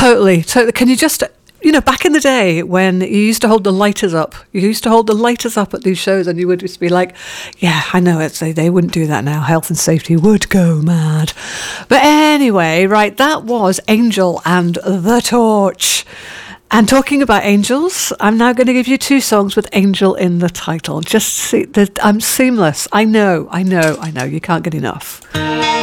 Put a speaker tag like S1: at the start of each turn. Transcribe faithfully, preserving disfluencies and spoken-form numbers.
S1: Totally, totally. Can you just, you know, back in the day when you used to hold the lighters up, you used to hold the lighters up at these shows and you would just be like, yeah, I know it. They, they wouldn't do that now. Health and safety would go mad. But anyway, right, that was Angel and the Torch. And talking about angels, I'm now going to give you two songs with angel in the title. Just see, I'm seamless. I know, I know, I know. You can't get enough.